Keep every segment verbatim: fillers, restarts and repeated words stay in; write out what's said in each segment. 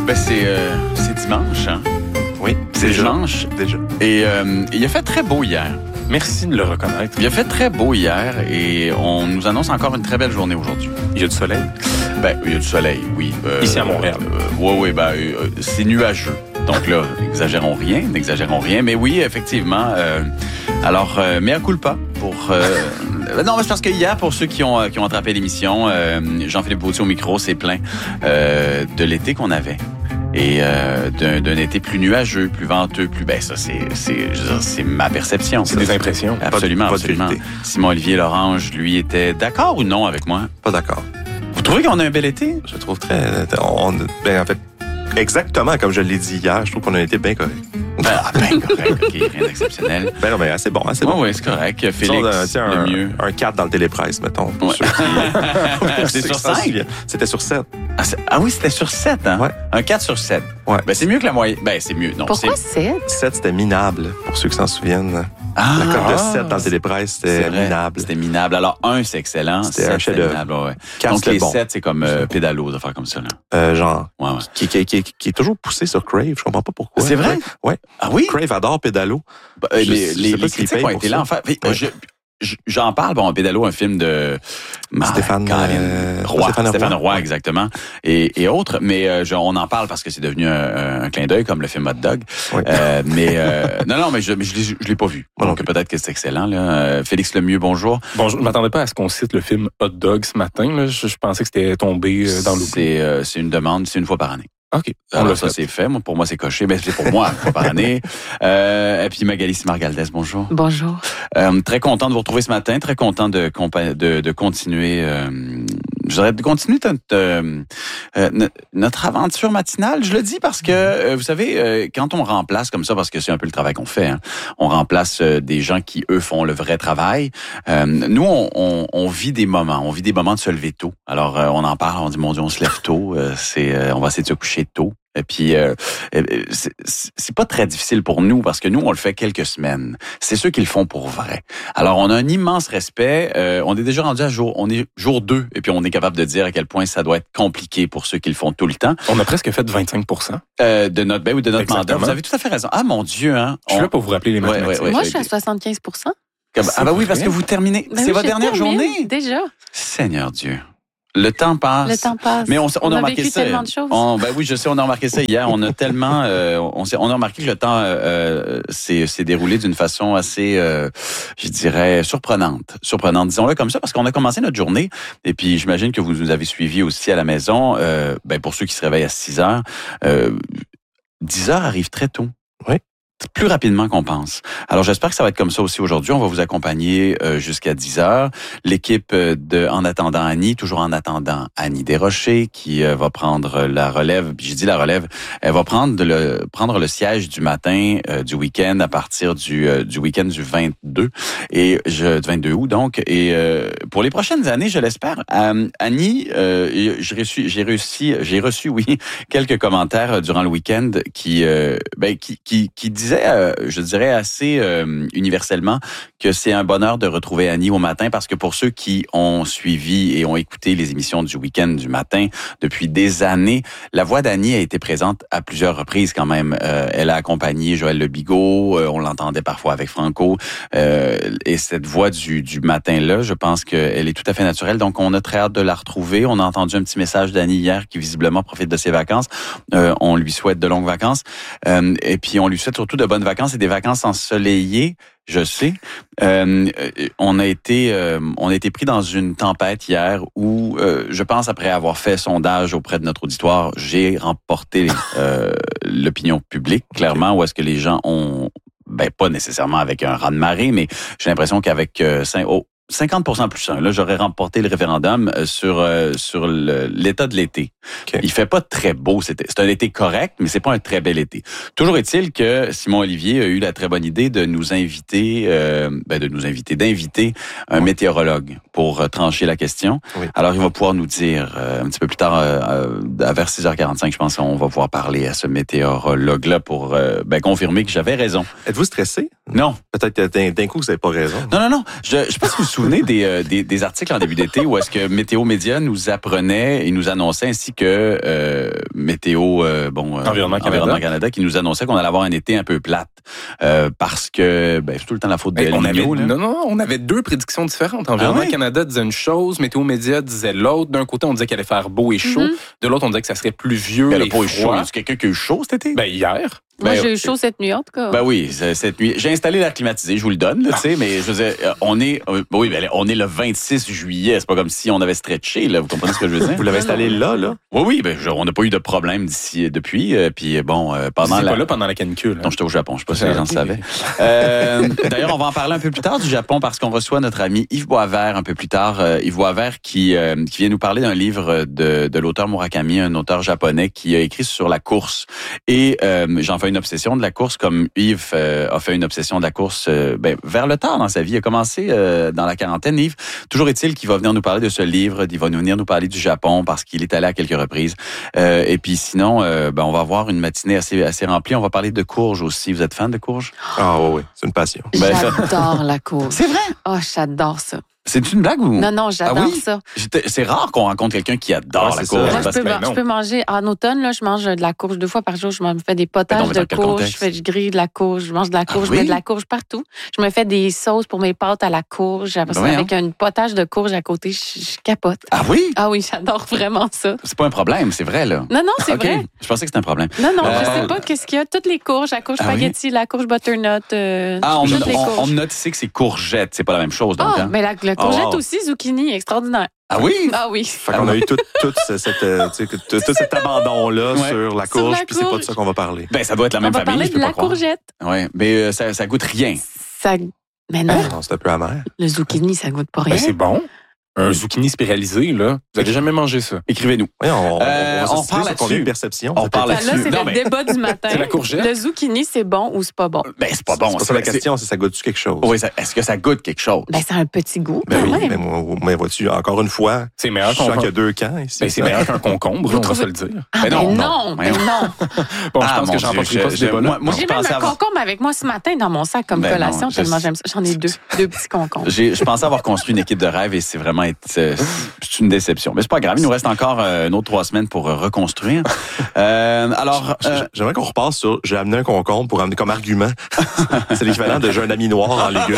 Ben c'est, euh, c'est dimanche, hein? Oui, c'est déjà. dimanche. Déjà. Et euh, il a fait très beau hier. Merci de le reconnaître. Il a fait très beau hier et on nous annonce encore une très belle journée aujourd'hui. Il y a du soleil. Ben, il y a du soleil, oui. Euh, Ici à Montréal. Euh, oui, oui, ben, euh, c'est nuageux. Donc là, n'exagérons rien, n'exagérons rien. Mais oui, effectivement. Euh, alors, euh, mea culpa pour... Euh, non, mais c'est parce que hier, pour ceux qui ont, qui ont attrapé l'émission, euh, Jean-Philippe Vautier au micro s'est plaint euh, de l'été qu'on avait. Et euh, d'un, d'un été plus nuageux, plus venteux, plus... Ben ça, c'est, c'est, je veux dire, c'est ma perception. C'est ça. des impressions. Absolument, pas de, absolument. Pas de Simon-Olivier Lorange, lui, était d'accord ou non avec moi? Pas d'accord. Vous trouvez qu'on a un bel été? Je trouve très... On, ben, en fait, exactement comme je l'ai dit hier, je trouve qu'on a été bien correct. Ah, ben correct, OK, rien d'exceptionnel. Ben non, mais c'est bon, hein, c'est Oui, bon. oui, c'est correct. Félix, Disons, un, le un, mieux. Un quatre dans le télépresse, mettons. Pour Ouais. ceux qui, pour C'était ceux sur qui s'en cinq? souviennent. C'était sur sept. Ah, c'est- ah oui, c'était sur sept, hein? Ouais. Un quatre sur sept. Ouais. Ben, c'est mieux que la moyenne. Ben, c'est mieux. Non, Pourquoi c'est... sept? sept, c'était minable, pour ceux qui s'en souviennent. Ah, La cote de ah, sept dans le télépresse, c'est c'était vrai. minable. C'était minable. Alors, un, c'est excellent. C'était sept, un chef-d'œuvre. minable, ouais. quatre, Donc, c'était les bon. sept, c'est comme euh, pédalo, de faire comme ça, là. Euh, genre, Ouais, ouais. qui, qui, qui, qui est toujours poussé sur Crave. Je comprends pas pourquoi. C'est vrai? Ouais. Ah oui? Crave adore Pédalo. Ben, euh, Je- les je sais les, pas les s'il critiques paye ont pour été ça. là. Enfin, Ouais. je, je- j'en parle, bon, Pédalo, un film de ah, Stéphane, Colin euh, Roy, Stéphane Stéphane Roy. Roy, exactement, et, et autres. Mais euh, je- on en parle parce que c'est devenu un, un clin d'œil, comme le film Hot Dog. Ouais. Euh, mais euh, non, non, mais je, mais je l'ai, je l'ai pas vu. Moi non Donc peut-être que c'est excellent. Là. Euh, Félix Lemieux, bonjour. Bon, je ne m'attendais pas à ce qu'on cite le film Hot Dog ce matin. Là. Je, je pensais que c'était tombé euh, dans l'oubli. C'est, euh, c'est une demande, c'est une fois par année. OK. On Alors l'a ça, fait. c'est fait. Moi, pour moi, c'est coché. Mais c'est pour moi, une fois par année. Euh, et puis Magali Simard-Galdès, bonjour. Bonjour. Euh, très content de vous retrouver ce matin, très content de, compa- de, de continuer, euh, je dirais de continuer notre, euh, euh, notre aventure matinale. Je le dis parce que, euh, vous savez, euh, quand on remplace comme ça, parce que c'est un peu le travail qu'on fait, hein, on remplace euh, des gens qui, eux, font le vrai travail. Euh, nous, on, on, on vit des moments, on vit des moments de se lever tôt. Alors, euh, on en parle, on dit, mon Dieu, on se lève tôt, euh, c'est, euh, on va essayer de se coucher tôt. Et puis, euh, c'est, c'est pas très difficile pour nous parce que nous, on le fait quelques semaines. C'est ceux qui le font pour vrai. Alors, on a un immense respect. Euh, on est déjà rendu à jour, on est jour deux, et puis on est capable de dire à quel point ça doit être compliqué pour ceux qui le font tout le temps. On a presque fait vingt-cinq pour cent. Euh, de notre, ben oui, de notre Exactement. mandat. Vous avez tout à fait raison. Ah, mon Dieu, hein. Je suis On- là pour vous rappeler les Ouais, mathématiques. ouais, ouais. Moi, je suis à soixante-quinze pour cent. Comme- ah, ben oui, parce vrai? que vous terminez. Ben c'est oui, votre je dernière termine, journée? Déjà. Seigneur Dieu. Le temps passe. Le temps passe. Mais on, on, On a a remarqué vécu ça. tellement de choses. On- ben oui, je sais, on a remarqué ça hier. On a tellement, euh, on, s'est- on a remarqué que le temps euh, euh, s'est, s'est déroulé d'une façon assez, euh, je dirais, surprenante. Surprenante, disons-le comme ça, parce qu'on a commencé notre journée. Et puis, j'imagine que vous nous avez suivis aussi à la maison. Euh, ben pour ceux qui se réveillent à six heures, euh, dix heures arrive très tôt. Oui. Plus rapidement qu'on pense. Alors, j'espère que ça va être comme ça aussi aujourd'hui. On va vous accompagner euh, jusqu'à dix heures. L'équipe de En attendant Annie, toujours en attendant Annie Desrochers, qui euh, va prendre la relève. Puis j'ai dit la relève, elle va prendre le prendre le siège du matin euh, du week-end à partir du euh, du week-end du vingt-deux et je du vingt-deux août donc. Et euh, pour les prochaines années, je l'espère. Euh, Annie, euh, j'ai reçu j'ai réussi j'ai reçu oui quelques commentaires durant le week-end qui euh, ben qui qui qui disaient Euh, je dirais assez euh, universellement que c'est un bonheur de retrouver Annie au matin parce que pour ceux qui ont suivi et ont écouté les émissions du week-end du matin depuis des années, la voix d'Annie a été présente à plusieurs reprises quand même. Euh, elle a accompagné Joël Le Bigot, euh, on l'entendait parfois avec Franco, euh, et cette voix du, du matin-là, je pense qu'elle est tout à fait naturelle, donc on a très hâte de la retrouver. On a entendu un petit message d'Annie hier qui visiblement profite de ses vacances. Euh, on lui souhaite de longues vacances, euh, et puis on lui souhaite surtout de bonnes vacances et des vacances ensoleillées, je sais. Euh, on a été euh, on a été pris dans une tempête hier où, euh, je pense, après avoir fait sondage auprès de notre auditoire, j'ai remporté euh, l'opinion publique, clairement, où est-ce que les gens ont, ben pas nécessairement avec un raz-de-marée, mais j'ai l'impression qu'avec euh, cinq, oh, cinquante pour cent plus un. Là, j'aurais remporté le référendum sur euh, sur le, l'état de l'été. Okay. Il fait pas très beau. C'était, c'est un été correct, mais c'est pas un très bel été. Toujours est-il que Simon Olivier a eu la très bonne idée de nous inviter, euh, ben de nous inviter, d'inviter un oui. météorologue pour euh, trancher la question. Oui. Alors, il va pouvoir nous dire euh, un petit peu plus tard, euh, euh, vers six heures quarante-cinq, je pense qu'on va pouvoir parler à ce météorologue-là pour euh, ben, confirmer que j'avais raison. Êtes-vous stressé Non. Peut-être que d'un, d'un coup, vous n'avez pas raison. Non, non, non. Je ne sais pas si vous vous souvenez des, euh, des, des articles en début d'été où est-ce que Météo Média nous apprenait et nous annonçait, ainsi que euh, Météo euh, bon, euh, Environnement Canada. Environnement Canada, qui nous annonçait qu'on allait avoir un été un peu plate euh, parce que ben, c'est tout le temps la faute de Ben, on El avait, Niño, là. non, non, on avait deux prédictions différentes. Environnement Ah oui? Canada disait une chose, Météo Média disait l'autre. D'un côté, on disait qu'il allait faire beau et chaud. Mm-hmm. De l'autre, on disait que ça serait pluvieux Ben, le et pot est chaud. froid. Y a quelqu'un qui a eu chaud cet été? Ben, hier. Moi, Ben, j'ai eu chaud cette nuit, en tout cas. Ben oui, c'est- cette nuit. J'ai installé l'air climatisé, je vous le donne, là, tu sais, mais je veux dire, euh, on est, euh, oui, ben, on est le vingt-six juillet. C'est pas comme si on avait stretché, là. Vous comprenez ce que je veux dire? Vous l'avez installé là, là? Oui, oui, ben, je- on n'a pas eu de problème d'ici, depuis. euh, Puis bon, euh, pendant C'est la. pas là pendant la canicule. hein. Non, j'étais au Japon, je sais pas si les gens le Ok. savaient. Euh, D'ailleurs, on va en parler un peu plus tard du Japon parce qu'on reçoit notre ami Yves Boisvert un peu plus tard. Euh, Yves Boisvert qui, euh, qui vient nous parler d'un livre de, de l'auteur Murakami, un auteur japonais qui a écrit sur la course. Et euh, j'en fais une obsession de la course comme Yves euh, a fait une obsession de la course euh, ben, vers le tard dans sa vie. Il a commencé euh, dans la quarantaine, Yves. Toujours est-il qu'il va venir nous parler de ce livre, il va nous venir nous parler du Japon parce qu'il est allé à quelques reprises. Euh, et puis sinon, euh, ben, on va avoir une matinée assez, assez remplie. On va parler de courges aussi. Vous êtes fan de courges? Ah oui, oui, c'est une passion. Ben, J'adore la courge. C'est vrai? Oh, j'adore ça. C'est une blague ou? Non, non, j'adore Ah oui? ça. J'étais- C'est rare qu'on rencontre quelqu'un qui adore Ouais, la c'est courge. ça. Moi, je parce peux, que- ben je non. peux manger, en automne, là, je mange de la courge deux fois par jour. Je me fais des potages Ben non, mais de dans quel courge, contexte? je, fais, je grille de la courge, je mange de la courge, oui? je mets de la courge partout. Je me fais des sauces pour mes pâtes à la courge. Après Ben ça, voyons. avec un potage de courge à côté, je, je capote. Ah oui? Ah oui, j'adore vraiment ça. C'est pas un problème, c'est vrai, là. Non, non, c'est OK. vrai. Je pensais que c'était un problème. Non, non, Euh, je sais pas qu'est-ce qu'il y a. Toutes les courges, la courge Ah oui? spaghetti, la courge butternut, euh, Ah, on, me- toutes les on, on courges. me note ici que c'est courgette. C'est pas la même chose, donc. Ah, hein? mais la, la courgette wow. aussi, zucchini, extraordinaire. Ah oui? Ah oui. Fait qu'on a eu tout, tout, ce- cette, euh, tu sais, que- tout, tout cet abandon-là Ouais. sur la Sur courge, la puis c'est pas de courge. ça qu'on va parler. Ben, ça doit être la On même va famille, parler je de peux la pas croire. courgette. Ouais, mais euh, ça, ça goûte rien. Ça... Mais non, Non, c'est un peu amer. le zucchini, ça goûte pas rien. Ben, c'est bon. Un zucchini spiralisé, là. Vous avez jamais mangé ça. Écrivez-nous. Voyons, on, Euh, on, on va se parle sur combien là-dessus. de perceptions. On parle Ah, là-dessus. là, c'est Non, le mais- débat du matin. C'est la courgette. Le zucchini, c'est bon ou c'est pas bon? Ben, c'est pas bon. C'est pas ça la question, c'est ça goûte-tu quelque chose? Oui, ça- est-ce que ça goûte quelque chose? Ben, c'est un petit goût, Ben quand oui, même. mais moi, mais vois-tu, encore une fois, C'est je meilleur sens qu'on qu'il y a deux camps ici. Ben, c'est meilleur qu'un concombre, Vous on va trouvez- se le dire. Ah, Ben ben non, non, non, ben voyons. non. Bon, je Ah, pense mon que j'en Dieu, pas je- pas ce je- débat-là. moi- moi, J'ai je même pensais un avoir- concombre avec moi ce matin dans mon sac comme Ben collation, non, je- tellement j'aime ça. J'en ai deux, deux petits concombres. J'ai, je pensais avoir construit une équipe de rêve et c'est vraiment été- c'est c'est une déception. Mais c'est pas grave, il nous reste encore euh, une autre trois semaines pour euh, reconstruire. Euh, alors, euh, J'aimerais qu'on repasse sur j'ai amené un concombre pour amener comme argument. C'est l'équivalent de j'ai un ami noir en légumes.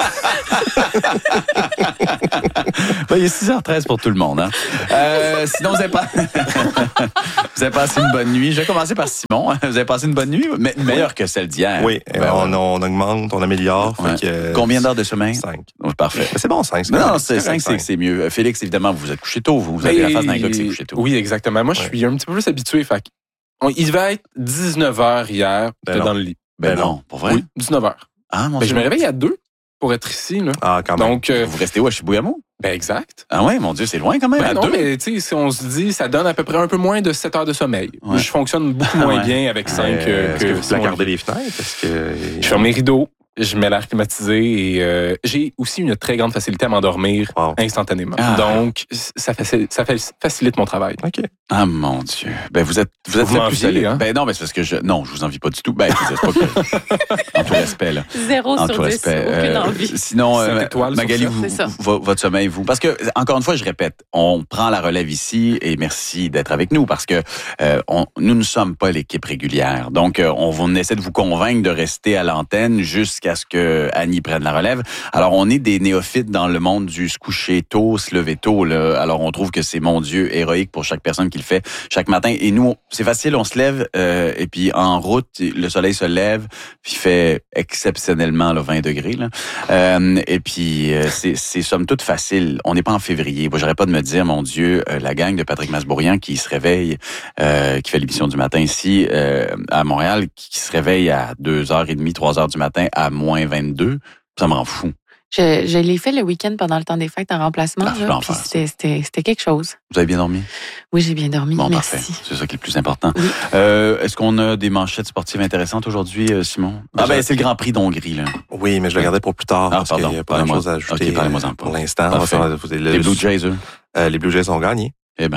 ben, il est six heures treize pour tout le monde. Hein. Euh, sinon, vous avez, pas... vous avez passé une bonne nuit. Je vais commencer par Simon. Vous avez passé une bonne nuit, mais meilleure que celle d'hier. Oui, Ben, on, ouais. on augmente, on améliore. Ouais. Fait que, euh, Combien d'heures de sommeil? Cinq. Oh, parfait. Mais c'est bon, cinq. Non, non, correct, c'est cinq, correct, c'est c'est mieux. Félix, évidemment, vous vous êtes couché tôt. Vous, vous avez la face d'un gars qui s'est couché tôt. Oui, exactement. Moi, je Ouais. suis un petit peu plus habitué. Fait que on- il devait être dix-neuf heures hier, Ben j'étais non. dans le lit. Ben Ben non, pour vrai. Oui, dix-neuf heures. Ah, mon Ben, je Dieu. me réveille à deux pour être ici. Là. Ah, quand même. Donc, euh, Vous restez où, à Chibougamau? ben exact. Ah ouais, mon Dieu, c'est loin quand même. Ben à non, deux. mais tu sais, si on se dit, ça donne à peu près un peu moins de sept heures de sommeil. Ouais. Je fonctionne beaucoup moins Ouais. bien avec cinq Euh, que, Est-ce que vous Simon placardez Olivier. les fenêtres? Est-ce que... Je ferme les rideaux, je mets l'air climatisé et euh, j'ai aussi une très grande facilité à m'endormir Wow. instantanément. Ah. Donc, ça, faci- ça fa- facilite mon travail. OK. Ah mon Dieu. Ben vous êtes vous êtes Vous fait m'enviez, plus solide. hein? Ben non, mais c'est parce que je non, je vous envie pas du tout. Ben c'est pas que en tout respect là. Zéro En sur tout dix, respect. aucune Euh, envie. Sinon euh, Sept étoiles sur Magali, sept, vous, c'est ça. vo- votre sommeil vous parce que encore une fois, je répète, on prend la relève ici et merci d'être avec nous parce que euh, on, nous ne sommes pas l'équipe régulière. Donc euh, on, on essaie de vous convaincre de rester à l'antenne jusqu'à ce que Annie prenne la relève. Alors on est des néophytes dans le monde du se coucher tôt, se lever tôt là. Alors on trouve que c'est mon Dieu héroïque pour chaque personne qui le fait chaque matin et nous c'est facile, on se lève euh, et puis en route, le soleil se lève, puis il fait exceptionnellement là, vingt degrés. Là. Euh, et puis euh, c'est, c'est somme toute facile. On n'est pas en février. Moi, j'aurais pas de me dire, mon Dieu, euh, la gang de Patrick Masbourian qui se réveille, euh, qui fait l'émission du matin ici euh, à Montréal, qui se réveille à deux heures trente, trois heures du matin à moins vingt-deux, ça me rend fou. Je, je l'ai fait le week-end pendant le temps des fêtes en remplacement. Ah, c'est là, l'enfer, puis c'était, c'était, c'était quelque chose. Vous avez bien dormi? Oui, j'ai bien dormi. Bon, merci. parfait. C'est ça qui est le plus important. Oui. Euh, est-ce qu'on a des manchettes sportives intéressantes aujourd'hui, euh, Simon? Ah ben, c'est le Grand Prix d'Hongrie, là. Oui, mais je le gardais pour plus tard Ah, parce pardon. qu'il n'y a pas Parlez-moi. grand-chose à ajouter Ok, parlez-moi-en euh, pas. pour l'instant. On va Parfait. faire- le- Les Blue Jays, eux? euh, les Blue Jays ont gagné. Eh ben.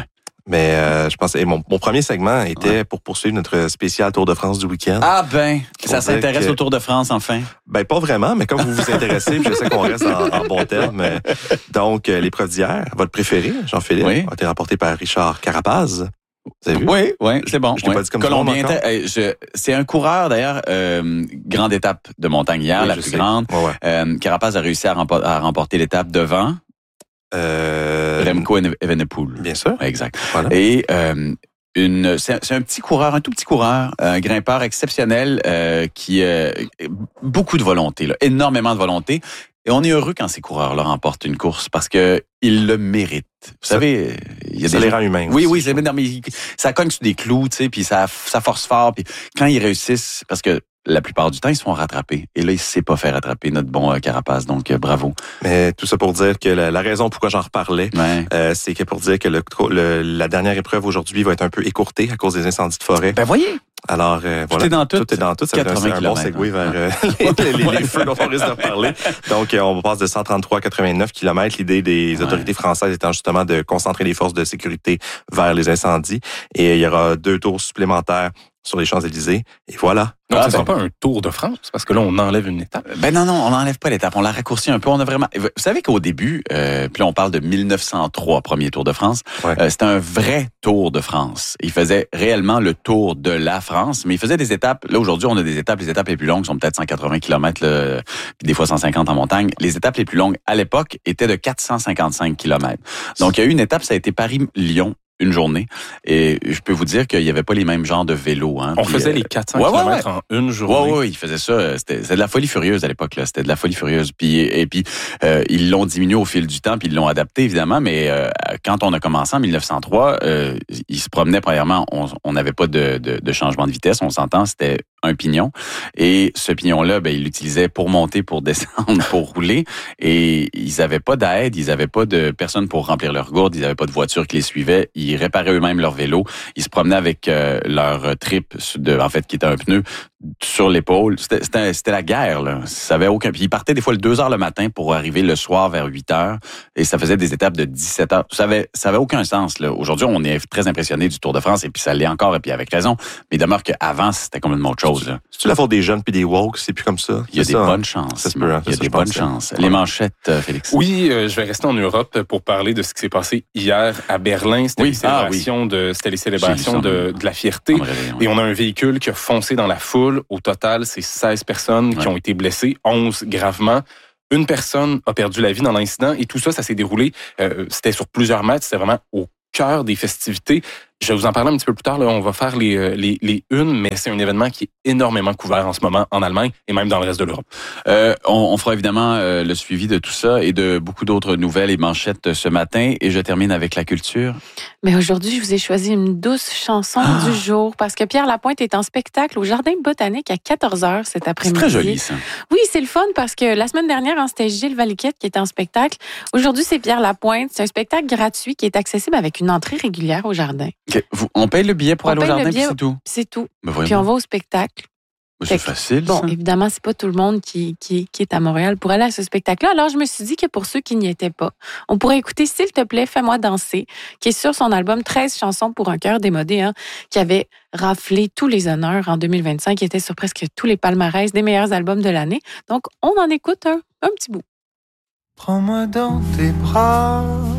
Mais euh, je pense, et mon, mon premier segment était ouais. pour poursuivre notre spécial Tour de France du week-end. Ah ben, ça s'intéresse que, au Tour de France, enfin? Ben, pas vraiment, mais comme vous vous intéressez, puis je sais qu'on reste en, en bon terme. Donc, euh, l'épreuve d'hier, votre préféré, Jean-Philippe, oui. a été remporté par Richard Carapaz. Vous avez vu? Oui, oui, c'est bon. Je t'ai ouais. pas dit comme Colombien, ça je, c'est un coureur, d'ailleurs, euh, grande étape de montagne hier, oui, la plus sais. grande. Ouais, ouais. Euh, Carapaz a réussi à, rempor- à remporter l'étape devant euh... Remco Evenepoel. Bien sûr. Exact. Voilà. Et euh, une, c'est, c'est un petit coureur, un tout petit coureur, un grimpeur exceptionnel euh, qui a euh, beaucoup de volonté, là, énormément de volonté. Et on est heureux quand ces coureurs-là remportent une course parce que ils le méritent. Vous ça, savez, il y a ça des les gens... rend humains. Oui, aussi, oui, c'est... non, mais ça cogne sur des clous, tu sais, puis ça, ça force fort. Puis quand ils réussissent, parce que la plupart du temps, ils se font rattraper. Et là, il ne s'est pas fait rattraper, notre bon euh, Carapace. Donc, euh, bravo. Mais tout ça pour dire que la, la raison pourquoi j'en reparlais, ouais. euh, c'est que pour dire que le, le, la dernière épreuve aujourd'hui va être un peu écourtée à cause des incendies de forêt. Ben voyez. Alors, euh, tout voilà. Est dans tout. tout est dans tout. Ça va être un, un bon segway vers euh, les, les, les feux dont on risque de parler. Donc, euh, on passe de cent trente-trois à quatre-vingt-neuf kilomètres. L'idée des ouais. autorités françaises étant justement de concentrer les forces de sécurité vers les incendies. Et il y aura deux tours supplémentaires sur les Champs-Élysées. Et voilà. Donc, ah, ce ne ben, sera pas un tour de France, parce que là, on enlève une étape. Ben non, non, on n'enlève pas l'étape. On la raccourcit un peu. On a vraiment. Vous savez qu'au début, euh, puis là, on parle de mille neuf cent trois, premier Tour de France. Ouais. Euh, c'était un vrai Tour de France. Il faisait réellement le tour de la France, mais il faisait des étapes. Là, aujourd'hui, on a des étapes. Les étapes les plus longues sont peut-être cent quatre-vingts kilomètres, là, puis des fois cent cinquante en montagne. Les étapes les plus longues, à l'époque, étaient de quatre cent cinquante-cinq kilomètres. Donc, il y a eu une étape, ça a été Paris-Lyon. Une journée. Et je peux vous dire qu'il n'y avait pas les mêmes genres de vélos. Hein. On Puis, faisait euh, les quatre cents ouais, kilomètres ouais, ouais. en une journée. Oui, oui, ils faisaient ça. C'était, c'était de la folie furieuse à l'époque. Là. C'était de la folie furieuse. Puis, et puis, euh, ils l'ont diminué au fil du temps, puis ils l'ont adapté, évidemment. Mais euh, quand on a commencé en mille neuf cent trois, euh, ils se promenaient, premièrement, on n'avait pas de, de, de changement de vitesse. On s'entend, c'était un pignon. Et ce pignon-là, ben, ils l'utilisaient pour monter, pour descendre, pour rouler. Et ils n'avaient pas d'aide, ils n'avaient pas de personne pour remplir leur gourde, ils n'avaient pas de voiture qui les suivait. Ils réparaient eux-mêmes leur vélo. Ils se promenaient avec euh, leur trip, de, en fait, qui était un pneu, sur l'épaule. C'était, c'était, c'était la guerre, là. Ça avait aucun... Puis ils partaient des fois le deux heures le matin pour arriver le soir vers huit heures. Et ça faisait des étapes de dix-sept heures. Ça avait, ça avait aucun sens, là. Aujourd'hui, on est très impressionnés du Tour de France, et puis ça l'est encore, et puis avec raison. Mais il demeure qu'avant, c'était complètement autre chose, là. C'est-tu la faute des jeunes puis des woke? C'est plus comme ça? Il y a c'est des ça, bonnes hein? chances. Ça se peut, hein? Il y a ça, des bonnes chances. Les manchettes, euh, Félix. Oui, euh, je vais rester en Europe pour parler de ce qui s'est passé hier à Berlin. C'était oui. les célébrations, ah, oui. de, c'était les célébrations de, de la fierté. Réveil, oui. Et on a un véhicule qui a foncé dans la foule. Au total, c'est seize personnes ouais. qui ont été blessées, onze gravement. Une personne a perdu la vie dans l'incident. Et tout ça, ça s'est déroulé. Euh, c'était sur plusieurs mètres. C'était vraiment au cœur des festivités. Je vais vous en parler un petit peu plus tard. Là, on va faire les, les, les unes, mais c'est un événement qui est énormément couvert en ce moment en Allemagne et même dans le reste de l'Europe. Euh, on, on fera évidemment euh, le suivi de tout ça et de beaucoup d'autres nouvelles et manchettes ce matin. Et je termine avec la culture. Mais aujourd'hui, je vous ai choisi une douce chanson ah. du jour parce que Pierre Lapointe est en spectacle au Jardin botanique à quatorze heures cet après-midi. C'est très joli, ça. Oui, c'est le fun parce que la semaine dernière, hein, c'était Gilles Valiquette qui était en spectacle. Aujourd'hui, c'est Pierre Lapointe. C'est un spectacle gratuit qui est accessible avec une entrée régulière au jardin. Okay. Vous, on paye le billet pour on aller au jardin, puis c'est tout? C'est tout. Ben puis on va au spectacle. Ben c'est facile, Bon, ça. évidemment, c'est pas tout le monde qui, qui, qui est à Montréal pour aller à ce spectacle-là. Alors, je me suis dit que pour ceux qui n'y étaient pas, on pourrait écouter « S'il te plaît, fais-moi danser », qui est sur son album treize chansons pour un cœur démodé, hein, qui avait raflé tous les honneurs en deux mille vingt-cinq, qui était sur presque tous les palmarès des meilleurs albums de l'année. Donc, on en écoute un, un petit bout. Prends-moi dans tes bras.